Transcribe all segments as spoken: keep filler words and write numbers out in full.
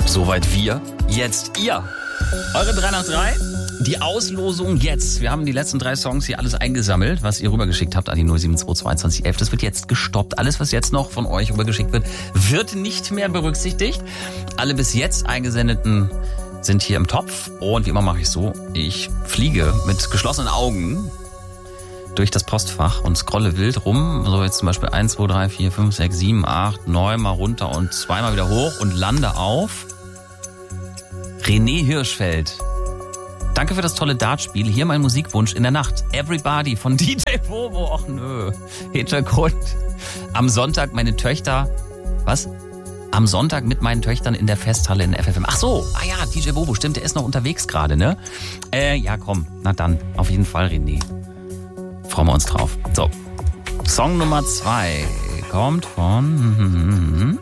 Soweit wir, jetzt ihr. Eure drei nach drei, die Auslosung jetzt. Wir haben die letzten drei Songs hier alles eingesammelt, was ihr rübergeschickt habt an die null sieben zwei zwei zwanzig elf. Das wird jetzt gestoppt. Alles, was jetzt noch von euch rübergeschickt wird, wird nicht mehr berücksichtigt. Alle bis jetzt eingesendeten sind hier im Topf. Und wie immer mache ich so, ich fliege mit geschlossenen Augen durch das Postfach und scrolle wild rum. So jetzt zum Beispiel eins, zwei, drei, vier, fünf, sechs, sieben, acht, neun mal runter und zweimal wieder hoch und lande auf René Hirschfeld. Danke für das tolle Dartspiel. Hier mein Musikwunsch in der Nacht. Everybody von D J Bobo. Och nö. Hintergrund. Am Sonntag meine Töchter... Was? Am Sonntag mit meinen Töchtern in der Festhalle in der F F M. Ach so. Ah ja, D J Bobo. Stimmt, der ist noch unterwegs gerade, ne? Äh, ja komm. Na dann. Auf jeden Fall, René. Freuen wir uns drauf. So. Song Nummer zwei kommt von...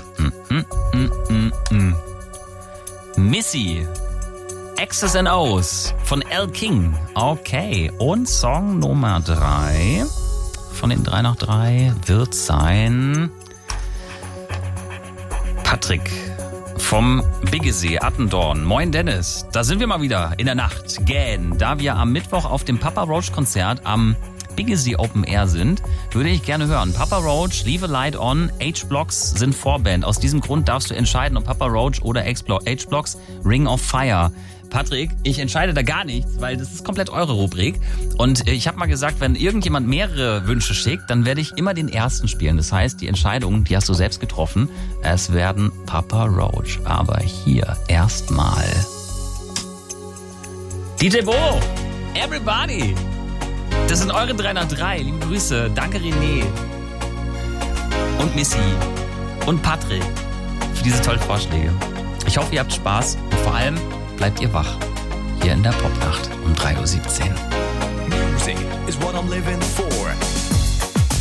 Missy. X's and O's von L. King. Okay. Und Song Nummer drei von den drei nach drei wird sein Patrick vom Biggesee, Attendorn. Moin Dennis, da sind wir mal wieder in der Nacht. Gähn. Da wir am Mittwoch auf dem Papa Roach Konzert am Biggesee Open Air sind, würde ich gerne hören. Papa Roach, Leave a Light On, H-Blocks sind Vorband. Aus diesem Grund darfst du entscheiden, ob Papa Roach oder H-Blocks, Ring of Fire. Patrick, ich entscheide da gar nichts, weil das ist komplett eure Rubrik. Und ich habe mal gesagt, wenn irgendjemand mehrere Wünsche schickt, dann werde ich immer den ersten spielen. Das heißt, die Entscheidung, die hast du selbst getroffen. Es werden Papa Roach. Aber hier erstmal D J Bo, Everybody. Das sind eure drei nach drei. Liebe Grüße. Danke René und Missy und Patrick für diese tollen Vorschläge. Ich hoffe, ihr habt Spaß und vor allem bleibt ihr wach. Hier in der Popnacht um drei Uhr siebzehn.